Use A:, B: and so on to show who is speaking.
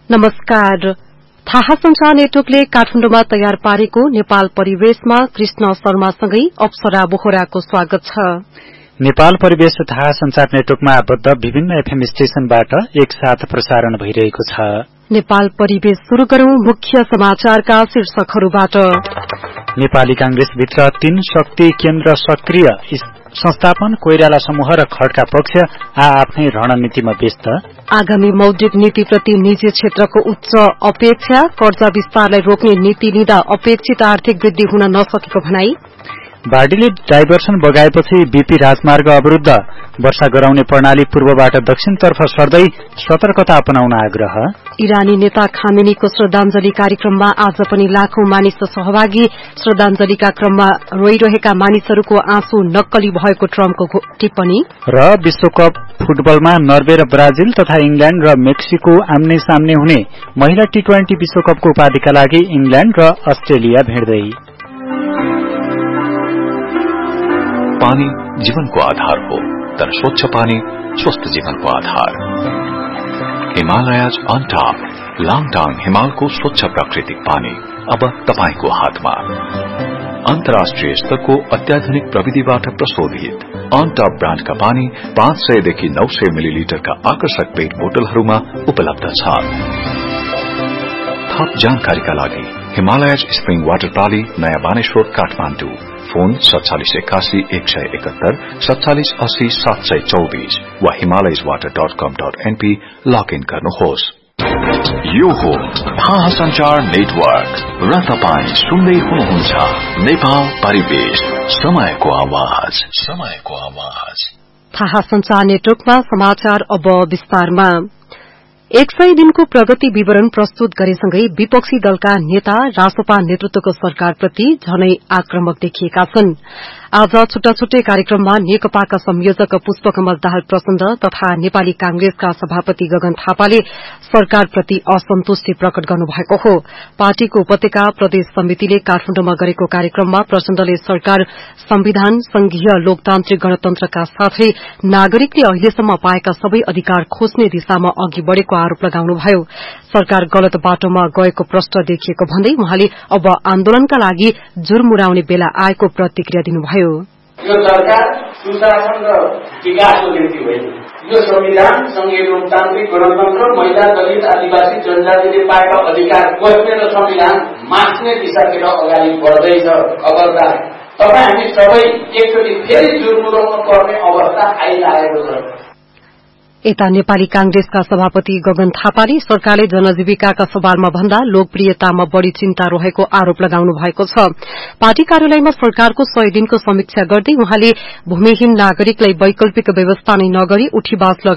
A: नमस्कार। थाहा संचार नेटवर्कले काठमाडौँमा तयार पारेको नेपाल परिवेशमा कृष्ण शर्मासँगै अप्सरा बोहराको स्वागत छ।
B: नेपाल परिवेश थाहा संचार नेटवर्कमा आबद्ध विभिन्न एफएम स्टेशनबाट एकसाथ प्रसारण भइरहेको छ।
A: नेपाल परिवेश शुरू गरौं मुख्य समाचारका शीर्षकहरूबाट।
B: नेपाली कांग्रेसभित्र 3 शक्ति केन्द्र सक्रिय, संस्थापन कोइराला समूह र खड्का पक्ष आफ्नै रणनीतिमा व्यस्त।
A: आगामी मौद्रिक नीतिप्रति निजी क्षेत्रको उच्च अपेक्षा, कर्जा विस्तारलाई रोक्ने नीति लिँदा अपेक्षित आर्थिक वृद्धि हुन नसकेको भनाई।
B: बाढीले डाइभर्सन बगाएपछि बीपी राजमार्ग अवरुद्ध, वर्षा गराउने प्रणाली पूर्वबाट दक्षिणतर्फ सर्दै सतर्कता अपनाउन आग्रह।
A: इरानी नेता खामेनीको श्रद्धाञ्जली कार्यक्रममा आज पनि लाखौं मानिस सहभागी, श्रद्धाञ्जलीका क्रममा रोइरहेका मानिसहरूको आँसु नक्कली भएको ट्रम्पको टिप्पणी।
B: र विश्वकप फुटबलमा नर्वे र ब्राजिल तथा इंग्ल्याण्ड र मेक्सिको आम्ने सामने हुने महिला टी20 विश्वकपको उपाधिका लागि इंग्ल्याण्ड र अस्ट्रेलिया भिड्दै।
C: पानी जीवनको आधार हो, तर स्वच्छ पानी स्वस्थ जीवनको आधार। हिमालयज अन टप लाङटाङ हिमालको स्वच्छ प्राकृतिक पानी अब तपाईको हातमा। अन्तर्राष्ट्रिय स्तरको अत्याधुनिक प्रविधिबाट प्रशोधित अन टप ब्रान्डका पानी 500 देखि 900 मिलिलिटरका आकर्षक पेट बोतलहरूमा उपलब्ध छ। थप जानकारीका लागि हिमालयज स्प्रिङ वाटर प्राली, नयाँ बानेश्वर, काठमाडौँ। फोन 4781 171 4780 724 वा himalayaswater.com.np लगइन गर्नुहोस्। यो हो थाहा संचार नेटवर्क र तपाईं सुन्दै हुनुहुन्छ नेपाल परिवेश, समयको आवाज।
A: थाहा संचार नेटवर्कमा समाचार अब विस्तारमा। 100 दिनको प्रगति विवरण प्रस्तुत गरेसँगै विपक्षी दलका नेता रासोपा नेतृत्वको सरकारप्रति झनै आक्रामक देखिएका छन्। आज छुट्टा छुट्टै कार्यक्रममा नेकपाका संयोजक पुष्पकमल दाहाल प्रचण्ड तथा नेपाली कांग्रेसका सभापति गगन थापाले सरकारप्रति असन्तुष्टि प्रकट गर्नुभएको हो। पार्टीको उपत्यका प्रदेश समितिले काठमाडौँमा गरेको कार्यक्रममा प्रचण्डले सरकार संविधान, संघीय लोकतान्त्रिक गणतन्त्रका साथै नागरिकले अहिलेसम्म पाएका सबै अधिकार खोज्ने दिशामा अघि बढ़ेको आरोप लगाउनुभयो। सरकार गलत बाटोमा गएको प्रश्न देखिएको भन्दै उहाँले अब आन्दोलनका लागि जुरमुराउने बेला आएको प्रतिक्रिया दिनुभयो।
D: यो सरकार सुशासन र विकासको निम्ति होइन। यो संविधान, संघीय लोकतान्त्रिक गणतन्त्र, महिला, दलित, आदिवासी, जनजातिले पाएका अधिकार खोज्ने र संविधान मास्ने दिशातिर अगाडि बढ्दैछ। अवस्था तपाईँ हामी सबै एकचोटि फेरि जुरमुराउन पर्ने अवस्था आइलागेको छ।
A: यता नेपाली कांग्रेसका सभापति गगन थापाले सरकारले जनजीविकाका सवालमा भन्दा लोकप्रियतामा बढ़ी चिन्ता रहेको आरोप लगाउनु भएको छ। पार्टी कार्यालयमा सरकारको 100 दिनको समीक्षा गर्दै उहाँले भूमिहीन नागरिकलाई वैकल्पिक व्यवस्था नै नगरी उठीवास